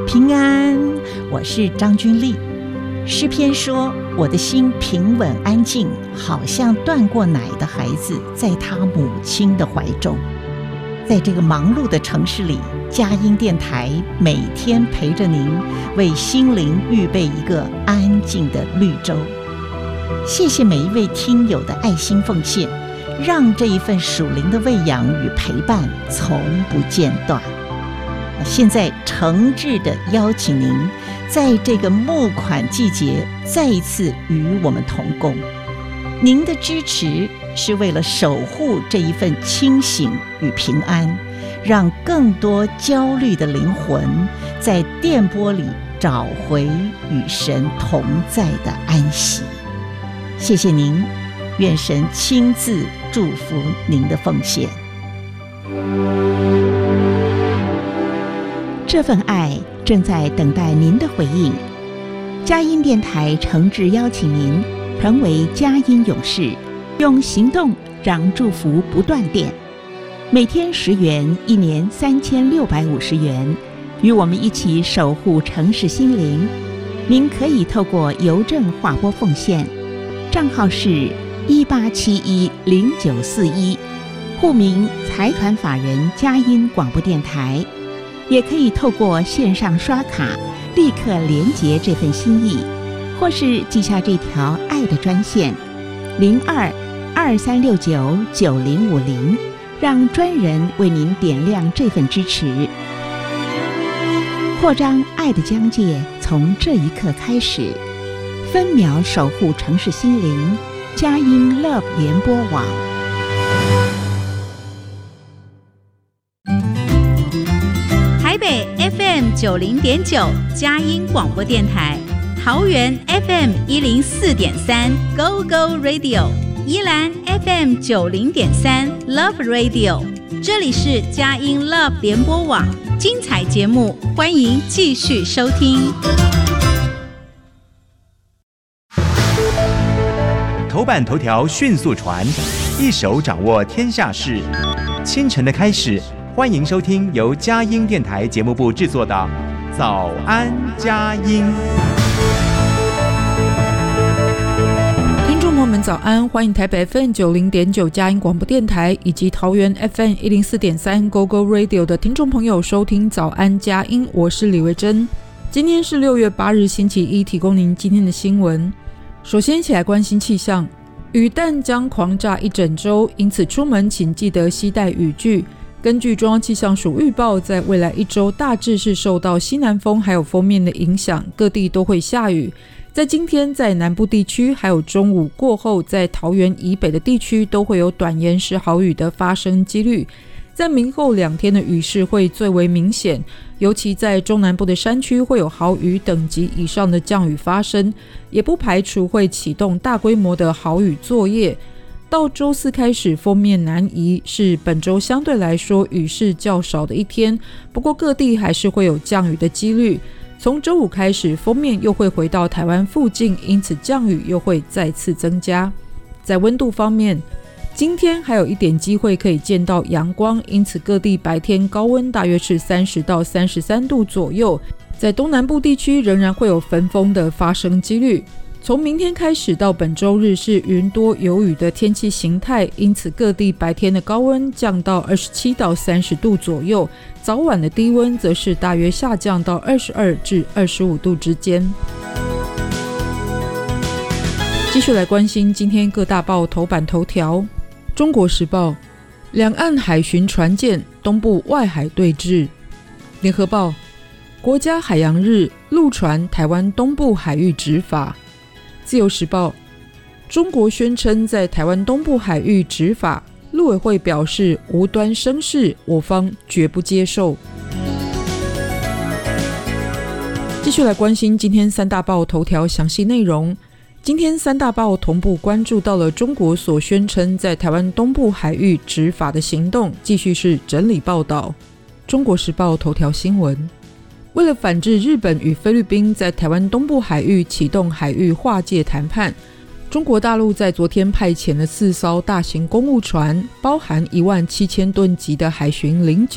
平安，我是张君丽。诗篇说，我的心平稳安静，好像断过奶的孩子在他母亲的怀中。在这个忙碌的城市里，佳音电台每天陪着您，为心灵预备一个安静的绿洲。谢谢每一位听友的爱心奉献，让这一份属灵的喂养与陪伴从不间断。现在诚挚地邀请您，在这个募款季节再一次与我们同工。您的支持是为了守护这一份清醒与平安，让更多焦虑的灵魂在电波里找回与神同在的安息。谢谢您，愿神亲自祝福您的奉献。 这份爱正在等待您的回应。佳音电台诚挚邀请您成为佳音勇士，用行动让祝福不断电。每天10元，一年3650元，与我们一起守护城市心灵。您可以透过邮政划拨奉献，账号是18710941，户名财团法人佳音广播电台。也可以透过线上刷卡立刻连结这份心意，或是记下这条爱的专线0223699050，让专人为您点亮这份支持。扩张爱的疆界从这一刻开始，分秒守护城市心灵，佳音 Love 联播网。 台北 FM 90.9佳音广播电台，桃园 FM 104.3 Go Go Radio， 宜兰 FM 90.3 Love Radio， 这里是佳音 Love 联播网，精彩节目欢迎继续收听。 头版头条迅速传，一手掌握天下事。清晨的开始，欢迎收听由佳音电台节目部制作的《早安佳音》。 听众朋友们早安，欢迎台北 FM 90.9佳音广播电台以及桃园 FM 104.3 Go Go Radio 的听众朋友收听早安佳音，我是李维珍。今天是6月8日星期一，提供您今天的新闻。首先一起来关心气象，雨弹将狂炸一整周，因此出门请记得携带雨具。根据中央气象署预报，在未来1周大致是受到西南风还有锋面的影响，各地都会下雨。在今天，在南部地区还有中午过后，在桃园以北的地区都会有短延时豪雨的发生几率。在明后2天的雨势会最为明显，尤其在中南部的山区会有豪雨等级以上的降雨发生，也不排除会启动大规模的豪雨作业。到周4开始，锋面南移，是本周相对来说雨势较少的一天，不过各地还是会有降雨的几率。从周5开始，锋面又会回到台湾附近，因此降雨又会再次增加。在温度方面，今天还有一点机会可以见到阳光，因此各地白天高温大约是30到33度左右。在东南部地区仍然会有焚风的发生几率。从明天开始到本周日是云多有雨的天气形态，因此各地白天的高温降到27到30度左右，早晚的低温则是大约下降到22至25度之间。继续来关心今天各大报头版头条。中国时报，两岸海巡船舰东部外海对峙。联合报，国家海洋日，陆船台湾东部海域执法。自由时报，中国宣称在台湾东部海域执法，陆委会表示无端生事，我方绝不接受。继续来关心今天三大报头条详细内容。今天三大报同步关注到了中国所宣称在台湾东部海域执法的行动，继续是整理报道。中国时报头条新闻，为了反制日本与菲律宾在台湾东部海域启动海域划界谈判，中国大陆在昨天派遣了4艘大型公务船，包含17000吨级的海巡09，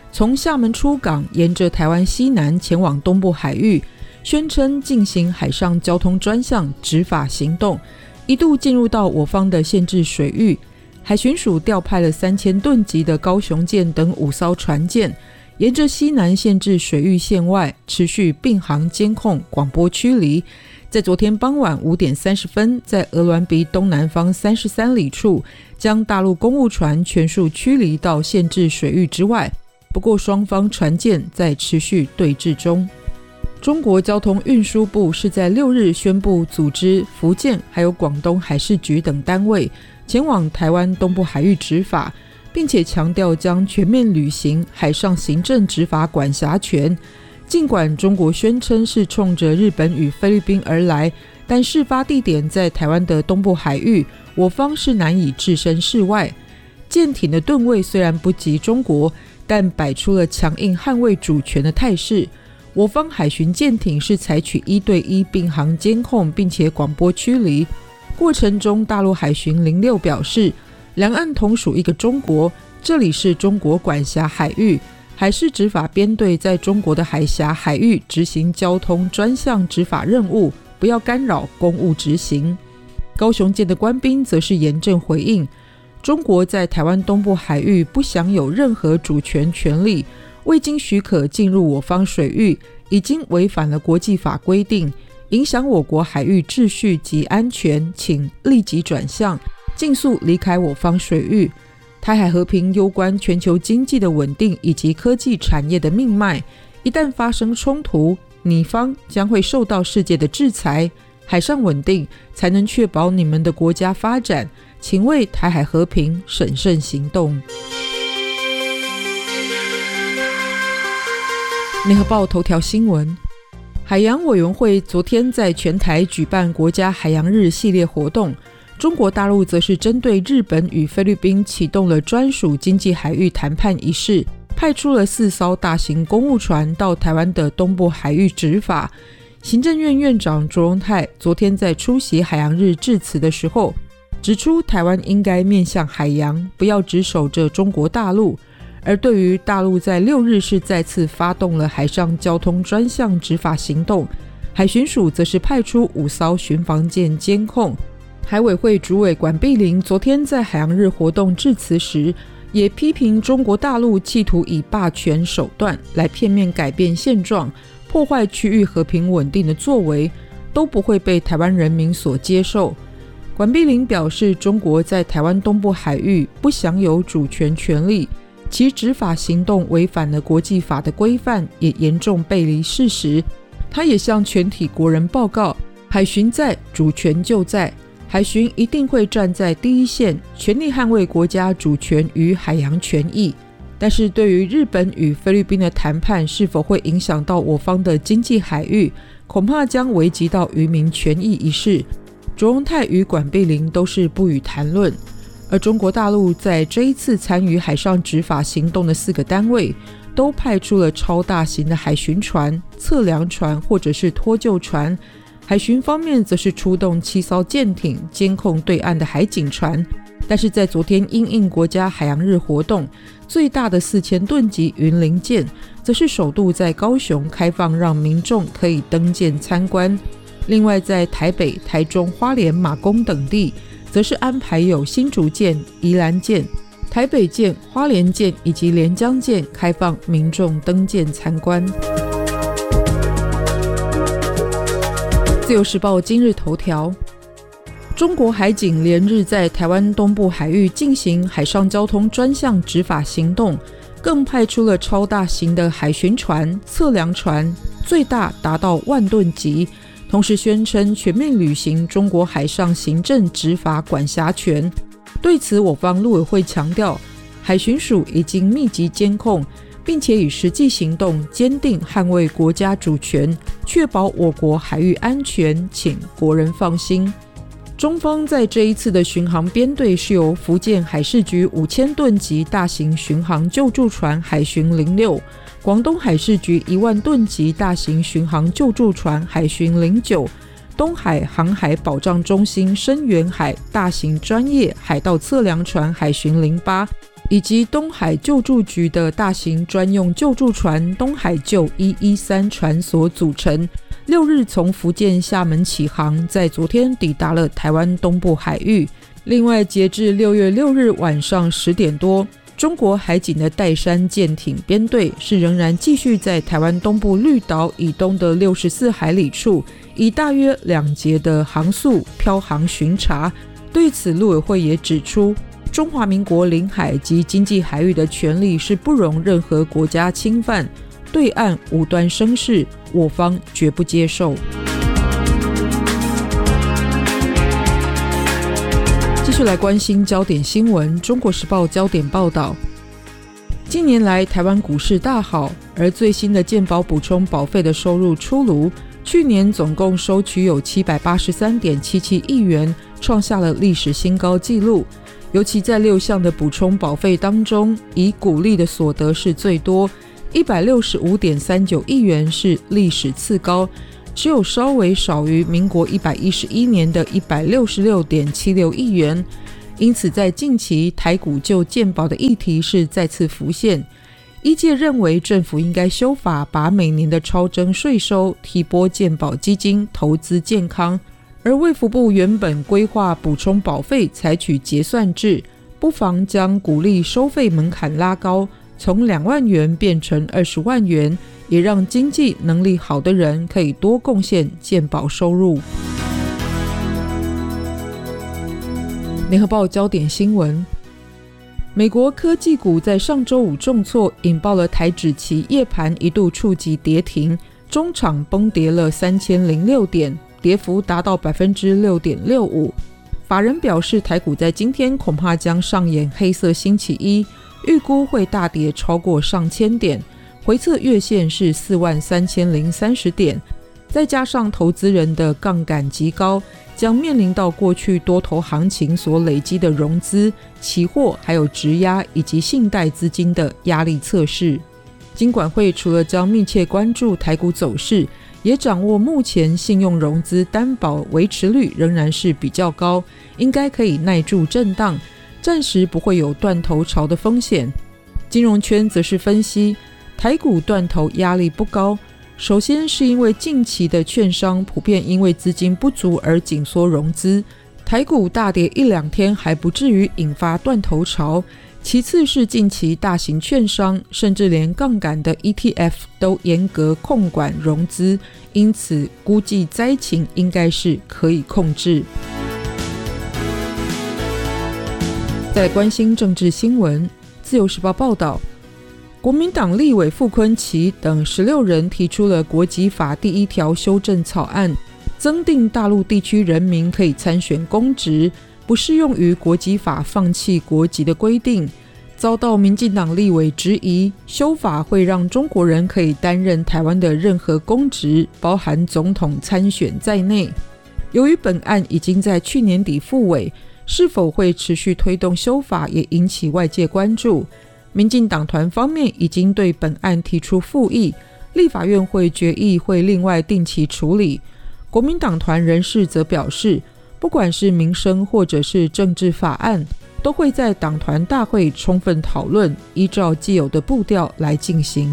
从厦门出港，沿着台湾西南前往东部海域，宣称进行海上交通专项执法行动，一度进入到我方的限制水域。海巡署调派了3000吨级的高雄舰等5艘船舰，沿着西南限制水域线外持续并航监控、广播驱离。在昨天傍晚5点30分，在鹅銮鼻东南方33里处，将大陆公务船全数驱离到限制水域之外。不过双方船舰在持续对峙中。中国交通运输部是在6日宣布组织福建还有广东海事局等单位前往台湾东部海域执法，并且强调将全面履行海上行政执法管辖权。尽管中国宣称是冲着日本与菲律宾而来，但事发地点在台湾的东部海域，我方是难以置身事外。舰艇的吨位虽然不及中国，但摆出了强硬捍卫主权的态势。我方海巡舰艇是采取1对1并航监控，并且广播驱离。过程中，大陆海巡06表示，两岸同属一个中国，这里是中国管辖海域，海事执法编队在中国的海峡海域执行交通专项执法任务，不要干扰公务执行。高雄舰的官兵则是严正回应，中国在台湾东部海域不享有任何主权权利，未经许可进入我方水域，已经违反了国际法规定，影响我国海域秩序及安全，请立即转向，尽速离开我方水域。台海和平攸关全球经济的稳定以及科技产业的命脉，一旦发生冲突，你方将会受到世界的制裁。海上稳定才能确保你们的国家发展，请为台海和平审慎行动。联合报头条新闻，海洋委员会昨天在全台举办国家海洋日系列活动，中国大陆则是针对日本与菲律宾启动了专属经济海域谈判一事，派出了4艘大型公务船到台湾的东部海域执法。行政院院长卓荣泰昨天在出席海洋日致辞的时候，指出台湾应该面向海洋，不要只守着中国大陆。而对于大陆在6日是再次发动了海上交通专项执法行动，海巡署则是派出5艘巡防舰监控。海委会主委管碧玲昨天在海洋日活动致辞时，也批评中国大陆企图以霸权手段来片面改变现状，破坏区域和平稳定的作为，都不会被台湾人民所接受。管碧玲表示，中国在台湾东部海域不享有主权权利，其执法行动违反了国际法的规范，也严重背离事实。他也向全体国人报告，海巡在，主权就在，海巡一定会站在第一线，全力捍卫国家主权与海洋权益。但是对于日本与菲律宾的谈判是否会影响到我方的经济海域，恐怕将危及到渔民权益一事，卓荣泰与管碧玲都是不予谈论。而中国大陆在这一次参与海上执法行动的4个单位，都派出了超大型的海巡船、测量船或者是脱救船。海巡方面则是出动7艘舰艇监控对岸的海警船。但是在昨天因应国家海洋日活动，最大的4000吨级云林舰则是首度在高雄开放，让民众可以登舰参观。另外在台北、台中、花莲、马公等地，则是安排有新竹舰、宜兰舰、台北舰、花莲舰以及连江舰开放民众登舰参观。自由时报今日头条，中国海警连日在台湾东部海域进行海上交通专项执法行动，更派出了超大型的海巡船、测量船，最大达到1万吨级，同时宣称全面履行中国海上行政执法管辖权。对此，我方陆委会强调，海巡署已经密集监控，并且以实际行动坚定捍卫国家主权，确保我国海域安全，请国人放心。中方在这一次的巡航编队是由福建海事局5000吨级大型巡航救助船海巡06、广东海事局1万吨级大型巡航救助船海巡09、东海航海保障中心深远海大型专业海盗测量船海巡08 以及东海救助局的大型专用救助船东海救113船所组成，6日从福建厦门起航，在昨天抵达了台湾东部海域。另外，截至6月6日晚上10点多，中国海警的岱山舰艇编队是仍然继续在台湾东部绿岛以东的64海里处，以大约2节的航速漂航巡查。对此，陆委会也指出，中华民国领海及经济海域的权利是不容任何国家侵犯，对岸无端生事，我方绝不接受。继续来关心焦点新闻，中国时报焦点报道，近年来台湾股市大好，而最新的健保补充保费的收入出炉，去年总共收取有783.77亿元，创下了历史新高纪录。尤其在6项的补充保费当中，以股利的所得是最多，165.39亿元是历史次高，只有稍微少于民国111年的166.76亿元。因此在近期台股就健保的议题是再次浮现，医界认为政府应该修法，把每年的超征税收提拨健保基金投资健康，而卫福部原本规划补充保费采取结算制，不妨将股利收费门槛拉高，从2万元变成20万元，也让经济能力好的人可以多贡献健保收入。联合报焦点新闻，美国科技股在上周五重挫，引爆了台指期夜盘一度触及跌停，中场崩跌了3006点，跌幅达到 6.65%。 法人表示，台股在今天恐怕将上演黑色星期一，预估会大跌超过上千点，回测月线是43030点，再加上投资人的杠杆极高，将面临到过去多头行情所累积的融资、期货还有质押以及信贷资金的压力测试。金管会除了将密切关注台股走势，也掌握目前信用融资担保维持率仍然是比较高，应该可以耐住震荡，暂时不会有断头潮的风险。金融圈则是分析，台股断头压力不高，首先是因为近期的券商普遍因为资金不足而紧缩融资，台股大跌1-2天还不至于引发断头潮。其次是近期大型券商甚至连杠杆的 ETF 都严格控管融资，因此估计灾情应该是可以控制。再来关心政治新闻，自由时报报道，国民党立委傅崑萁等16人提出了国籍法第1条修正草案，增订大陆地区人民可以参选公职，不适用于国籍法放弃国籍的规定，遭到民进党立委质疑，修法会让中国人可以担任台湾的任何公职，包含总统参选在内。由于本案已经在去年底复委，是否会持续推动修法也引起外界关注。民进党团方面已经对本案提出复议，立法院会决议会另外定期处理。国民党团人士则表示，不管是民生或者是政治法案，都会在党团大会充分讨论，依照既有的步调来进行。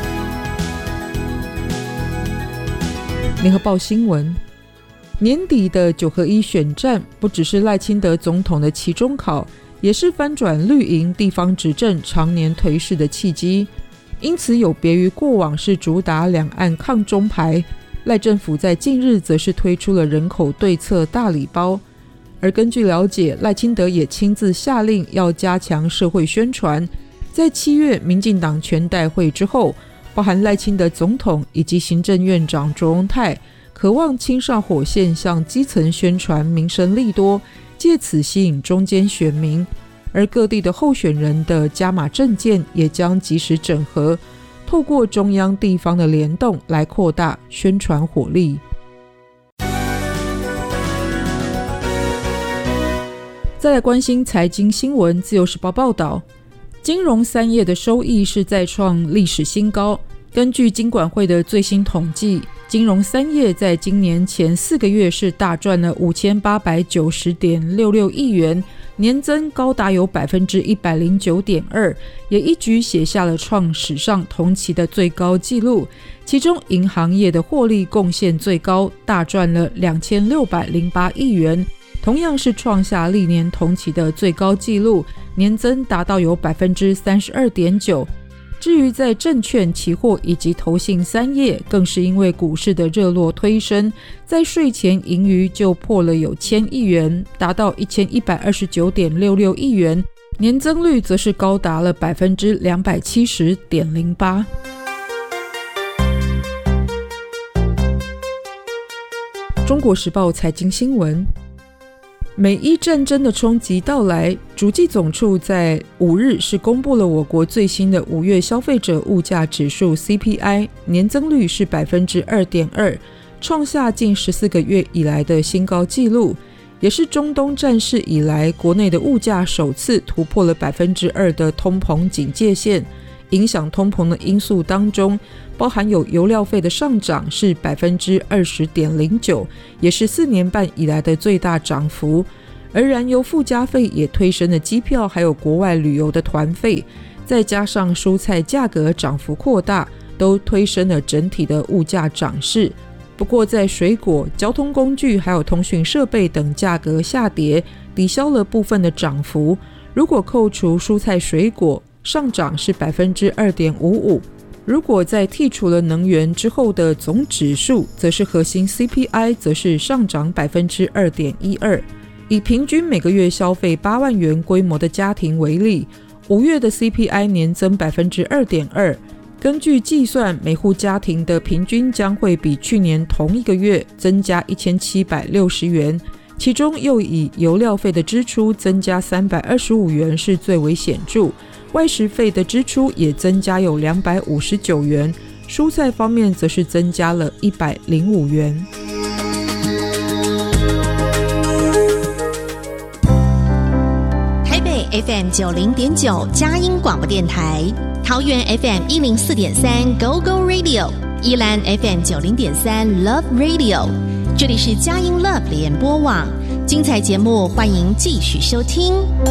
联合报新闻，年底的9合1选战不只是赖清德总统的期中考，也是翻转绿营地方执政常年颓势的契机。因此有别于过往是主打两岸抗中牌，赖政府在近日则是推出了人口对策大礼包。而根据了解，赖清德也亲自下令要加强社会宣传，在7月民进党全代会之后，包含赖清德总统以及行政院长卓荣泰渴望亲上火线，向基层宣传民生利多，借此吸引中间选民。而各地的候选人的加码政见也将及时整合，透过中央地方的联动来扩大宣传火力。再来关心财经新闻，自由时报报道，金融3业的收益是再创历史新高。根据金管会的最新统计，金融3业在今年前4个月是大赚了5890.66亿元， 年增高达有 109.2%， 也一举写下了创史上同期的最高纪录。其中银行业的获利贡献最高，大赚了2608亿元，同样是创下历年同期的最高纪录，年增达到有 32.9%。至于在证券、期货以及投信3业，更是因为股市的热络推升，在税前盈余就破了有1000亿元，达到1129.66亿元，年增率则是高达了 270.08%。中国时报财经新闻，美伊战争的冲击到来，主计总处在5日是公布了我国最新的5月消费者物价指数 CPI， 年增率是 2.2%， 创下近14个月以来的新高纪录，也是中东战事以来国内的物价首次突破了 2% 的通膨警戒线。影响通膨的因素当中，包含有油料费的上涨是 20.09%， 也是4年半以来的最大涨幅，而燃油附加费也推升了机票还有国外旅游的团费，再加上蔬菜价格涨幅扩大，都推升了整体的物价涨势。不过在水果、交通工具还有通讯设备等价格下跌，抵消了部分的涨幅。如果扣除蔬菜水果，上涨是 2.55%， 如果在剔除了能源之后的总指数，则是核心 CPI 则是上涨 2.12%。 以平均每个月消费8万元规模的家庭为例，5月的 CPI 年增 2.2%， 根据计算，每户家庭的平均将会比去年同一个月增加1760元，其中又以油料费的支出增加325元是最为显著，外食费的支出也增加有259元，蔬菜方面则是增加了105元。 台北 FM 90.9佳音广播电台，桃园 FM 104.3 Go Go Radio， 宜兰 FM 90.3 Love Radio， 这里是佳音 Love 联播网，精彩节目欢迎继续收听。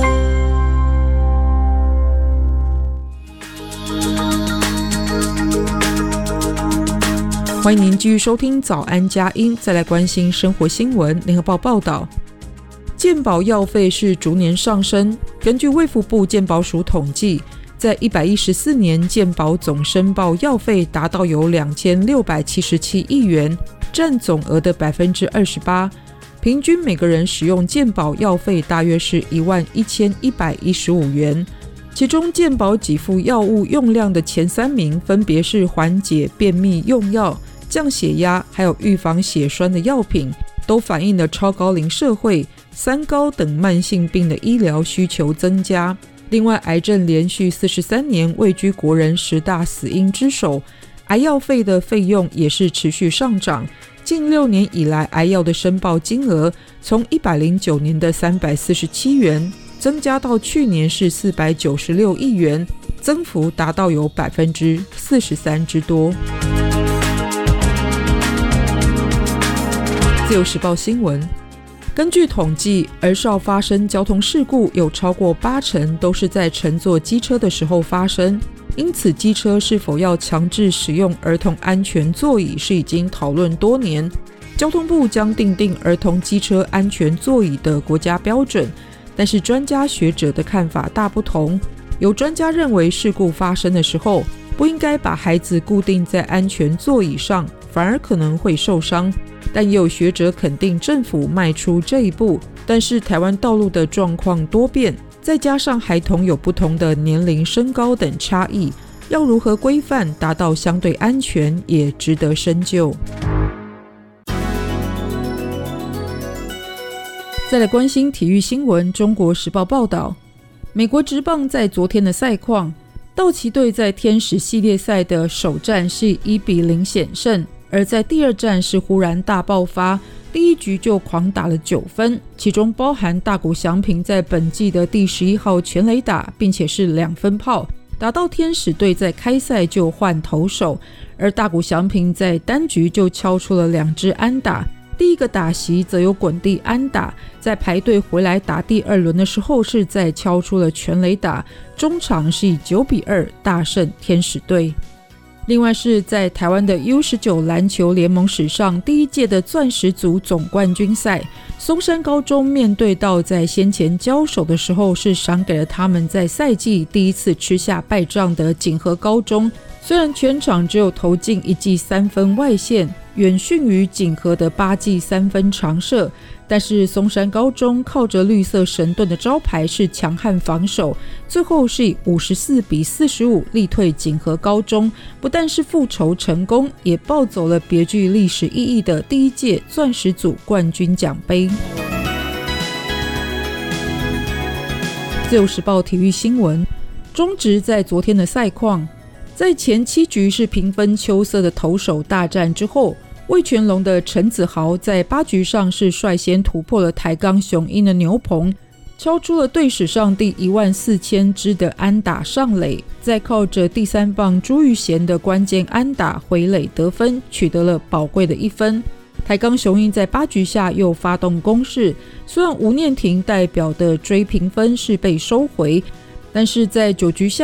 欢迎您继续收听早安佳音，再来关心生活新闻。联合报报道，健保药费是逐年上升。根据卫福部健保署统计，在114年健保总申报药费达到有2677亿元，占总额的 28%， 平均每个人使用健保药费大约是11115元。其中健保给付药物用量的前3名分别是缓解便秘用药、降血压还有预防血栓的药品，都反映了超高龄社会、3高等慢性病的医疗需求增加。另外，癌症连续43年位居国人10大死因之首，癌药费的费用也是持续上涨。近6年以来，癌药的申报金额从109年的347元增加到去年是496亿元，增幅达到有 43% 之多。自由时报新闻，根据统计，儿少发生交通事故有超过80%都是在乘坐机车的时候发生，因此机车是否要强制使用儿童安全座椅是已经讨论多年。交通部将订定儿童机车安全座椅的国家标准，但是专家学者的看法大不同。有专家认为事故发生的时候不应该把孩子固定在安全座椅上，反而可能会受伤。但也有学者肯定政府迈出这一步，但是台湾道路的状况多变，再加上孩童有不同的年龄、身高等差异，要如何规范达到相对安全也值得深究。再来关心体育新闻，中国时报报道，美国职棒在昨天的赛况，道奇队在天使系列赛的首战是1-0险胜，而在第二战是忽然大爆发，第一局就狂打了9分，其中包含大谷翔平在本季的第11号全垒打，并且是2分炮，打到天使队在开赛就换投手，而大谷翔平在单局就敲出了2支安打， 第一个打席则由滚地安打，在排队回来打第2轮的时候是再敲出了全垒打，中场是以9-2大胜天使队。另外是在台湾的 U19 篮球联盟史上第一届的钻石组总冠军赛，松山高中面对到在先前交手的时候是赏给了他们在赛季第一次吃下败仗的锦和高中，虽然全场只有投进1记3分外线，远逊于锦和的8记3分长射，但是松山高中靠着绿色神盾的招牌是强悍防守，最后是以54-45力退锦和高中，不但是复仇成功，也抱走了别具历史意义的第一届钻石组冠军奖杯。自由时报体育新闻，中职在昨天的赛况，在前7局是平分秋色的投手大战之后，味全龙的陈子豪在8局上是率先突破了台钢雄鹰的牛棚，敲出了队史上第14000支的安打上垒，再靠着第3棒朱玉贤的关键安打回垒得分，取得了宝贵的1分。台钢雄鹰在8局下又发动攻势，虽然吴念庭代表的追平分是被收回，但是在9局下